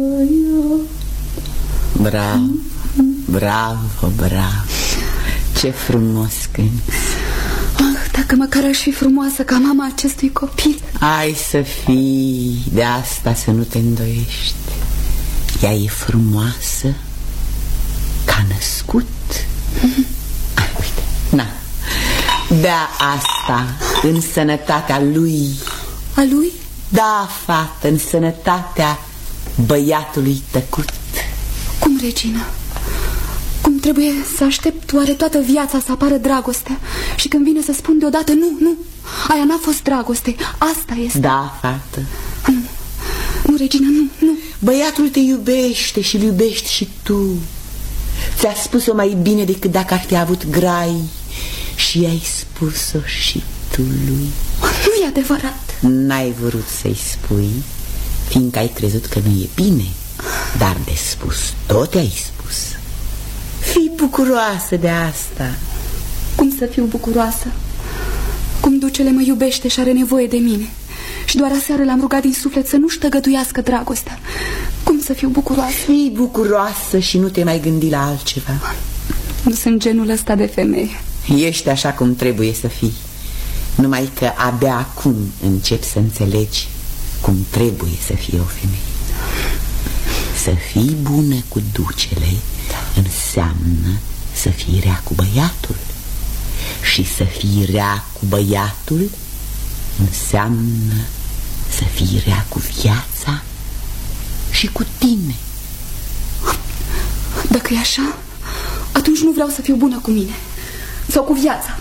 Bravo, bravo, bravo. Ce frumos cânti. Dacă măcar aș fi frumoasă ca mama acestui copil. Ai să fii, de asta să nu te îndoiești. Ea e frumoasă ca născut. Uite, na, bea asta în sănătatea lui. A lui? Da, fată, în sănătatea băiatului tăcut. Cum, regina? Cum trebuie să aștept oare toată viața să apară dragostea? Și când vine să spun deodată nu, aia n-a fost dragoste, asta este. Da, fată. Nu, regina, nu. Băiatul te iubește și îl iubești și tu. Ți-a spus-o mai bine decât dacă ar fi avut grai. Și ai spus-o și tu lui. Nu e adevărat. N-ai vrut să-i spui, fiindcă ai crezut că nu e bine. Dar de spus tot ai spus. Fii bucuroasă de asta. Cum să fiu bucuroasă? Cum ducele mă iubește și are nevoie de mine. Și doar aseară l-am rugat din suflet să nu-și tăgăduiască dragostea. Cum să fiu bucuroasă? Fii bucuroasă și nu te mai gândi la altceva. Nu sunt genul ăsta de femeie. Ești așa cum trebuie să fii. Numai că abia acum începi să înțelegi cum trebuie să fie o femeie. Să fii bună cu ducele înseamnă să fii rea cu băiatul. Și să fii rea cu băiatul înseamnă să fii rea cu viața și cu tine. Dacă e așa, atunci nu vreau să fiu bună cu mine sau cu viața.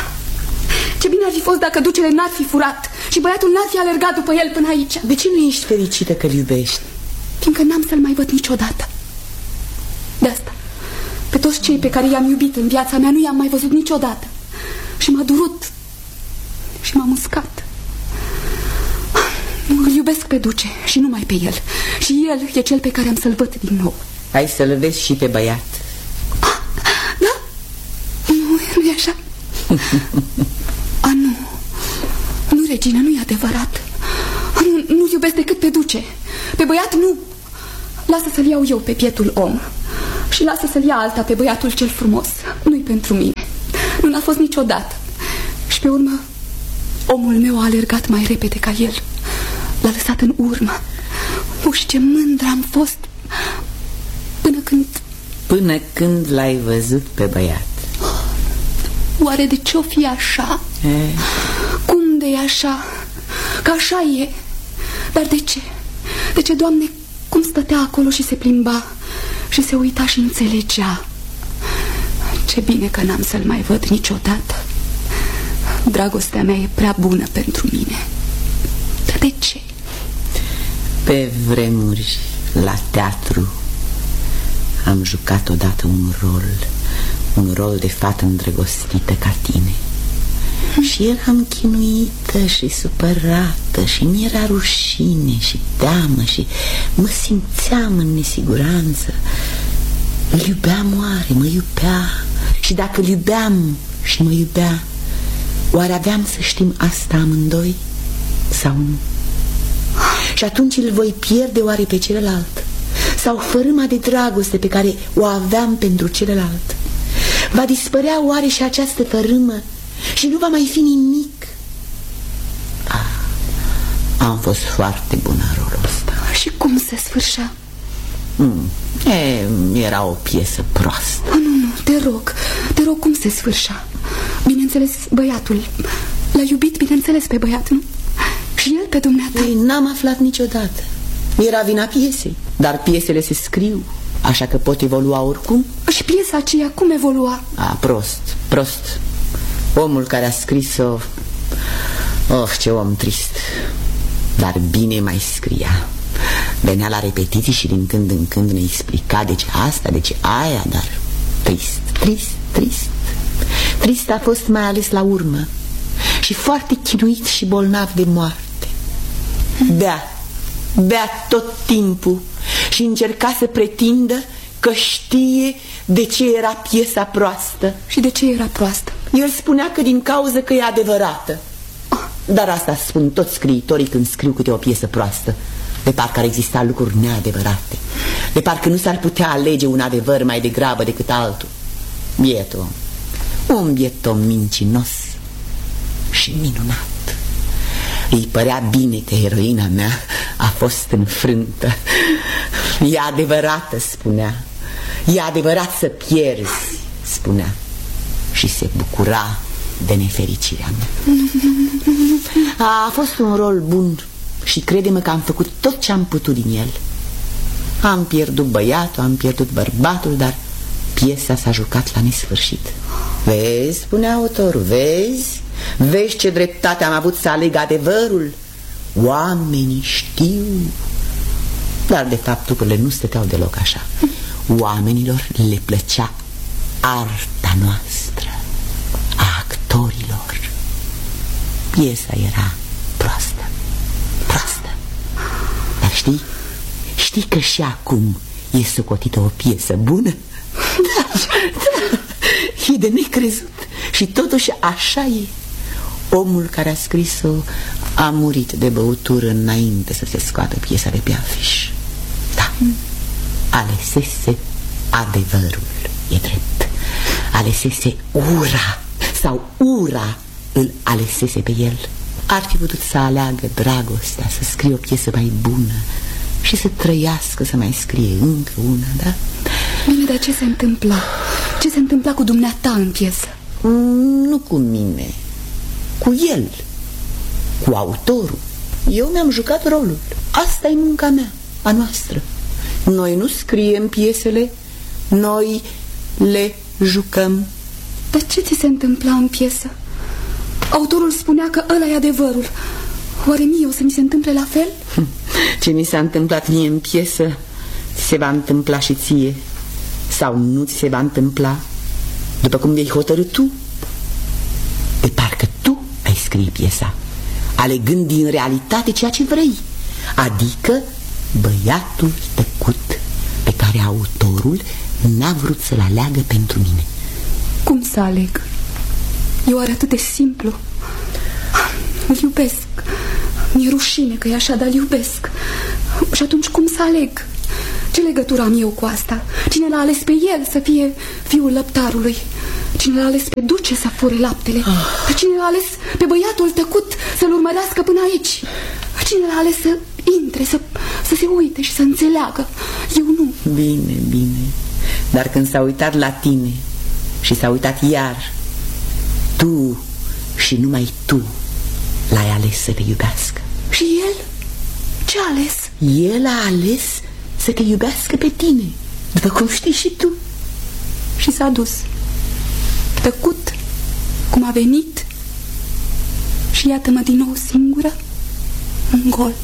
Ce bine ar fi fost dacă ducele n-ar fi furat și băiatul n-ar fi alergat după el până aici. De ce nu ești fericită că-l iubești? Fiindcă n-am să-l mai văd niciodată. De asta, pe toți cei pe care i-am iubit în viața mea nu i-am mai văzut niciodată. Și m-a durut și m-a muscat. Îl iubesc pe duce și numai pe el. Și el e cel pe care am să-l văd din nou. Hai să-l vezi și pe băiat. Da? Nu e așa? Nu, regina, nu e adevărat. Nu iubesc decât pe duce. Pe băiat nu. Lasă să-l iau eu pe pietul om. Și lasă să-l ia alta pe băiatul cel frumos. Nu-i pentru mine. Nu n-a fost niciodată. Și pe urmă omul meu a alergat mai repede ca el. L-a lăsat în urmă. Și ce mândră am fost. Până când l-ai văzut pe băiat. Oare de ce o fi așa? Cum de e așa? Că așa e. Dar de ce? De ce, Doamne, cum stătea acolo și se plimba și se uita și înțelegea? Ce bine că n-am să-l mai văd niciodată. Dragostea mea e prea bună pentru mine. Dar de ce? Pe vremuri, la teatru, am jucat odată un rol de fată îndrăgostită ca tine. Și eram chinuită și supărată și mi-era rușine și teamă și mă simțeam în nesiguranță. Îl iubeam oare? Mă iubea? Și dacă îl iubeam și mă iubea, oare aveam să știm asta amândoi sau nu? Și atunci îl voi pierde oare pe celălalt? Sau fărâma de dragoste pe care o aveam pentru celălalt? Va dispărea oare și această fărâmă și nu va mai fi nimic? Am fost foarte bună în rolul ăsta. Și cum se sfârșea? Era o piesă proastă. Nu, te rog, cum se sfârșea? Bineînțeles, băiatul l-a iubit, bineînțeles, pe băiat, nu? Și el pe dumneata? N-am aflat niciodată. Era vina piesei. Dar piesele se scriu, așa că pot evolua oricum. Și piesa aceea cum evolua? Prost. Omul care a scris-o, ce om trist. Dar bine mai scria. Venea la repetiții și din când în când ne explica de ce asta, de ce aia, dar trist. Trist a fost mai ales la urmă. Și foarte chinuit și bolnav de moarte. Bea tot timpul și încerca să pretindă că știe de ce era piesa proastă. Și de ce era proastă? El spunea că din cauză că e adevărată. Dar asta spun toți scriitorii când scriu câte o piesă proastă. De parcă ar exista lucruri neadevărate, de parcă nu s-ar putea alege un adevăr mai degrabă decât altul. Biet om, un biet om mincinos și minunat. Îi părea bine că eroina mea a fost înfrântă. E adevărată, spunea. E adevărat să pierzi, spunea. Și se bucura de nefericirea mea. A fost un rol bun și crede-mă că am făcut tot ce am putut din el. Am pierdut băiatul, am pierdut bărbatul, dar piesa s-a jucat la nesfârșit. Vezi, spunea autorul, vezi? Vezi ce dreptate am avut să aleg adevărul? Oamenii știu. Dar de fapt lucrurile nu stăteau deloc așa. Oamenilor le plăcea arta noastră, a actorilor. Piesa era proastă, proastă. Dar știi că și acum e socotită o piesă bună? Da, da. E de necrezut. Și totuși așa e. Omul care a scris-o a murit de băutură înainte să se scoată piesa de pe afiș. Da, alesese adevărul, e drept. Alesese ura, sau ura îl alesese pe el. Ar fi putut să aleagă dragostea, să scrie o piesă mai bună și să trăiască să mai scrie încă una, da? Bine, dar ce se întâmpla? Ce se întâmpla cu dumneata în piesă? Nu cu mine, cu el, cu autorul. Eu mi-am jucat rolul. Asta e munca mea, a noastră. Noi nu scriem piesele, noi le jucăm. Dar ce ți se întâmpla în piesă? Autorul spunea că ăla e adevărul. Oare mie o să mi se întâmple la fel? Ce mi s-a întâmplat mie în piesă ți se va întâmpla și ție. Sau nu ți se va întâmpla, după cum vei hotărâ tu. De parcă tu ai scrie piesa, alegând din realitate ceea ce vrei, adică băiatul tăcut pe care autorul n-a vrut să-l aleagă pentru mine. Cum să aleg? E oare atât de simplu? Îl iubesc. Mi-e rușine că e așa, dar îl iubesc. Și atunci cum să aleg? Ce legătură am eu cu asta? Cine l-a ales pe el să fie fiul lăptarului? Cine l-a ales pe duce să fure laptele? Dar cine l-a ales pe băiatul tăcut să-l urmărească până aici? Cine l-a ales să intre, să se uite și să înțeleagă? Eu nu. Bine, bine. Dar când s-a uitat la tine și s-a uitat iar, tu și numai tu l-ai ales să te iubească. Și el? Ce a ales? El a ales să te iubească pe tine, după cum știi și tu. Și s-a dus, tăcut, cum a venit. Și iată-mă din nou singură, în gol.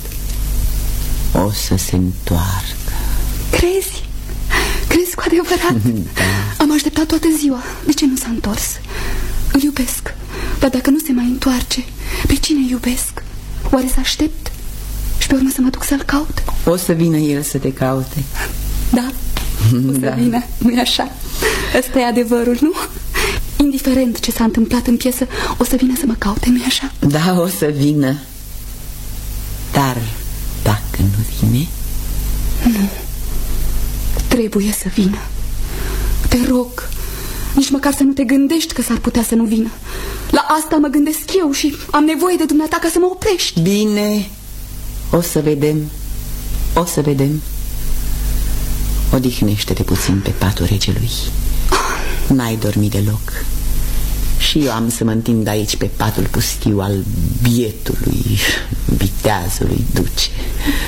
O să se întoarcă. Crezi? Crezi cu adevărat? Da. Am așteptat toată ziua. De ce nu s-a întors? Îl iubesc. Dar dacă nu se mai întoarce, pe cine iubesc? Oare să aștept? Și pe urmă să mă duc să-l caut? O să vină el să te caute. Da, o să vină, nu-i așa? Ăsta e adevărul, nu? Indiferent ce s-a întâmplat în piesă, o să vină să mă caute, nu-i așa? Da, o să vină. Dar dacă nu vine? Nu. Trebuie să vină. Te rog, nici măcar să nu te gândești că s-ar putea să nu vină. La asta mă gândesc eu și am nevoie de dumneata ca să mă oprești. Bine, o să vedem. O să vedem. Odihnește-te puțin pe patul regelui. N-ai dormit deloc. Și eu am să mă întind aici pe patul pustiu al bietului, viteazului duce.